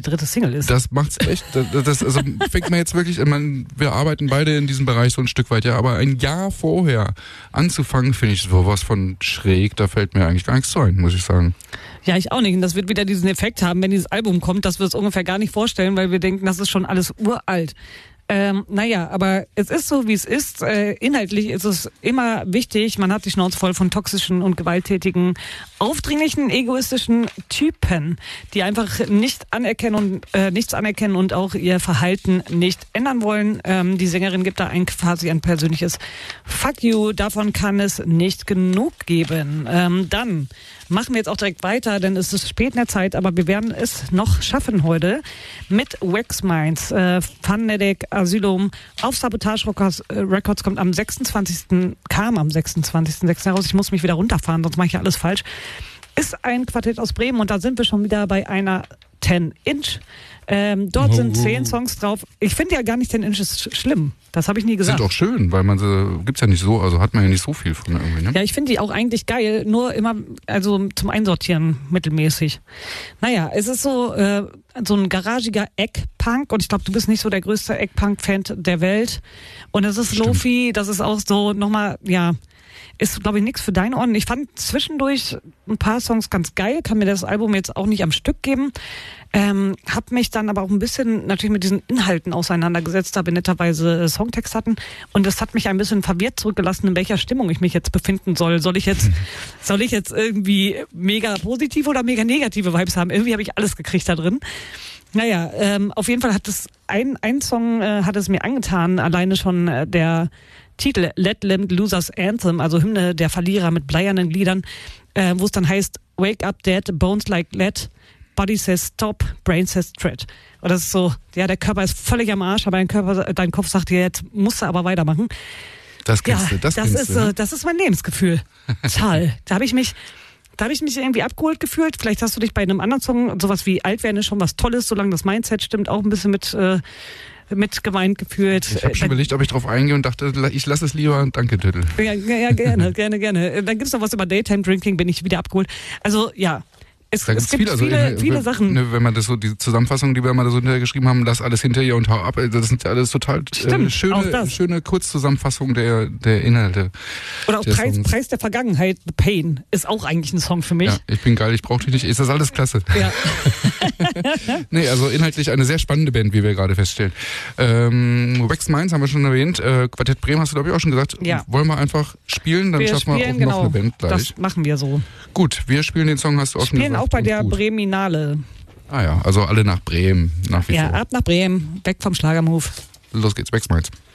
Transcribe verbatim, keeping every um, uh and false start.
dritte Single ist. Das macht's echt, das, das also fängt man jetzt wirklich, man, wir arbeiten beide in diesem Bereich so ein Stück weit, ja, aber ein Jahr vorher anzufangen, finde ich sowas von schräg, da fällt mir eigentlich gar nichts zu ein, muss ich sagen. Ja, ich auch nicht. Und das wird wieder diesen Effekt haben, wenn dieses Album kommt, dass wir es ungefähr gar nicht vorstellen, weil wir denken, das ist schon alles uralt. Ähm, naja, aber es ist so, wie es ist. Äh, inhaltlich ist es immer wichtig, man hat die Schnauze voll von toxischen und gewalttätigen, aufdringlichen, egoistischen Typen, die einfach nicht anerkennen und äh, nichts anerkennen und auch ihr Verhalten nicht ändern wollen. Ähm, die Sängerin gibt da ein quasi ein persönliches Fuck you, davon kann es nicht genug geben. Ähm, dann machen wir jetzt auch direkt weiter, denn es ist spät in der Zeit, aber wir werden es noch schaffen heute mit Wax Minds, äh, Fanatic Asylum auf Sabotage Records, äh, Records kommt am sechsundzwanzigsten kam am sechsundzwanzigsten sechsten heraus. Ich muss mich wieder runterfahren, sonst mache ich ja alles falsch. Ist ein Quartett aus Bremen und da sind wir schon wieder bei einer zehn Inch. Ähm, dort oh, sind zehn Songs drauf. Ich finde ja gar nicht zehn Inch ist schlimm. Das habe ich nie gesagt. Sind auch schön, weil man sie, gibt's ja nicht so, also hat man ja nicht so viel von irgendwie, ne? Ja, ich finde die auch eigentlich geil, nur immer, also zum Einsortieren mittelmäßig. Naja, es ist so, äh, so ein garagiger Eggpunk und ich glaube, du bist nicht so der größte Eggpunk-Fan der Welt. Und es ist Stimmt. Lo-Fi, das ist auch so nochmal, ja, ist, glaube ich, nichts für deine Ohren. Ich fand zwischendurch ein paar Songs ganz geil, kann mir das Album jetzt auch nicht am Stück geben. Ähm, hab mich dann aber auch ein bisschen natürlich mit diesen Inhalten auseinandergesetzt, da wir netterweise Songtext hatten. Und das hat mich ein bisschen verwirrt zurückgelassen, in welcher Stimmung ich mich jetzt befinden soll. Soll ich jetzt, soll ich jetzt irgendwie mega positive oder mega negative Vibes haben? Irgendwie habe ich alles gekriegt da drin. Naja, ähm, auf jeden Fall hat es ein, ein Song äh, hat es mir angetan, alleine schon äh, der Titel Let Limp Losers Anthem, also Hymne der Verlierer mit bleiernen Gliedern, äh, wo es dann heißt Wake up dead, bones like lead, body says stop, brain says tread. Und das ist so, ja, der Körper ist völlig am Arsch, aber dein Körper, dein Kopf sagt dir, jetzt musst du aber weitermachen. Das kennst ja, du, das, das kennst ist, du, ne? äh, das ist mein Lebensgefühl. Toll. Da habe ich mich Da habe ich mich irgendwie abgeholt gefühlt. Vielleicht hast du dich bei einem anderen Song, sowas wie alt werden ist schon was Tolles, solange das Mindset stimmt, auch ein bisschen mit äh, mit gemeint gefühlt. Ich habe schon überlegt, ob ich drauf eingehe und dachte, ich lasse es lieber. Danke, Titel. Ja, ja gerne, gerne, gerne. Dann gibt's noch was über Daytime Drinking, bin ich wieder abgeholt. Also ja, es, da es gibt viele, also viele, in, viele wenn, Sachen. Ne, wenn man das so, die Zusammenfassung, die wir mal da so hintergeschrieben haben, lass alles hinter ihr und hau ab, das sind ja alles total Stimmt, äh, schöne, schöne Kurzzusammenfassung der, der Inhalte. Oder auch der Preis, Preis der Vergangenheit, The Pain, ist auch eigentlich ein Song für mich. Ja, ich bin geil, ich brauche dich nicht, ist das alles klasse. Ja. Nee, also inhaltlich eine sehr spannende Band, wie wir gerade feststellen. Ähm, Wax Minds haben wir schon erwähnt, äh, Quartett Bremen hast du glaube ich auch schon gesagt. Ja. Wollen wir einfach spielen, dann wir schaffen wir auch spielen, genau, noch eine Band gleich. Das machen wir so. Gut, wir spielen den Song, hast du auch schon Spielen gesagt. auch bei der gut. Breminale. Ah ja, also alle nach Bremen, nach wie Ja, vor. ab nach Bremen, weg vom Schlagermove. Los geht's, Wax Minds.